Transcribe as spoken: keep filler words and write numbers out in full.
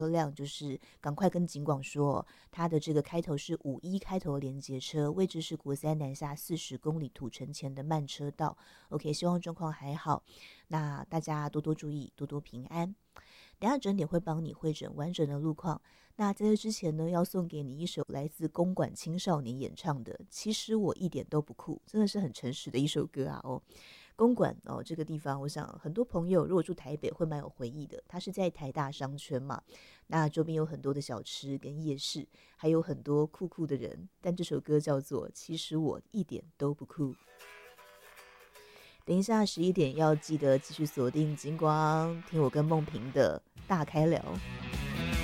车辆就是赶快跟警广说，它的这个开头是五一开头的连接车，位置是国三南下四十公里土城前的慢车道。OK， 希望状况还好，那大家多多注意，多多平安。等一下整点会帮你会诊完整的路况。那在这之前呢，要送给你一首来自公馆青少年演唱的《其实我一点都不酷》，真的是很诚实的一首歌啊哦。公馆哦，这个地方，我想很多朋友如果住台北会蛮有回忆的。它是在台大商圈嘛，那周边有很多的小吃跟夜市，还有很多酷酷的人。但这首歌叫做《其实我一点都不酷》。等一下十一点要记得继续锁定金光，听我跟梦萍的大开聊。